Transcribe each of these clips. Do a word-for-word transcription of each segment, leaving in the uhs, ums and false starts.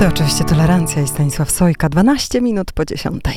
To oczywiście Tolerancja i Stanisław Sojka. dwanaście minut po dziesiątej.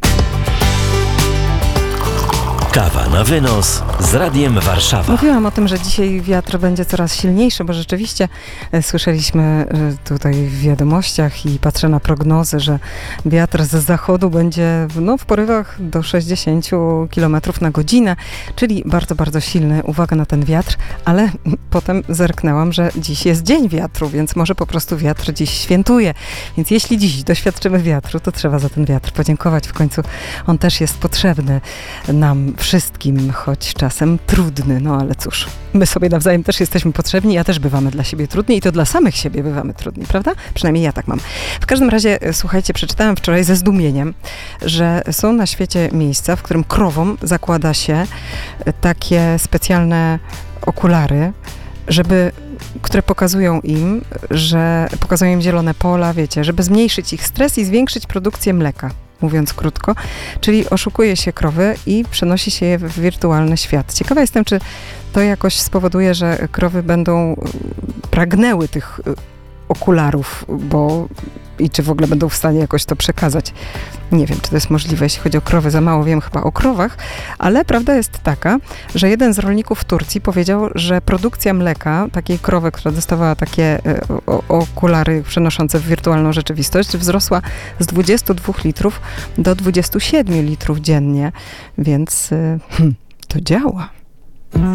Kawa na wynos z Radiem Warszawa. Mówiłam o tym, że dzisiaj wiatr będzie coraz silniejszy, bo rzeczywiście e, słyszeliśmy e, tutaj w wiadomościach i patrzę na prognozy, że wiatr z zachodu będzie no, w porywach do sześćdziesiąt kilometrów na godzinę, czyli bardzo, bardzo silny. Uwaga na ten wiatr, ale potem zerknęłam, że dziś jest dzień wiatru, więc może po prostu wiatr dziś świętuje. Więc jeśli dziś doświadczymy wiatru, to trzeba za ten wiatr podziękować. W końcu on też jest potrzebny nam wszystkim, choć czasem trudny, no ale cóż, my sobie nawzajem też jesteśmy potrzebni, ja też bywamy dla siebie trudni i to dla samych siebie bywamy trudni, prawda? Przynajmniej ja tak mam. W każdym razie, słuchajcie, przeczytałam wczoraj ze zdumieniem, że są na świecie miejsca, w którym krowom zakłada się takie specjalne okulary, żeby, które pokazują im, że pokazują im zielone pola, wiecie, żeby zmniejszyć ich stres i zwiększyć produkcję mleka. Mówiąc krótko, czyli oszukuje się krowy i przenosi się je w wirtualny świat. Ciekawa jestem, czy to jakoś spowoduje, że krowy będą pragnęły tych okularów, bo i czy w ogóle będą w stanie jakoś to przekazać. Nie wiem, czy to jest możliwe, jeśli chodzi o krowy. Za mało wiem chyba o krowach, ale prawda jest taka, że jeden z rolników w Turcji powiedział, że produkcja mleka, takiej krowy, która dostawała takie o, okulary przenoszące w wirtualną rzeczywistość, wzrosła z dwudziestu dwóch litrów do dwudziestu siedmiu litrów dziennie, więc hmm, to działa.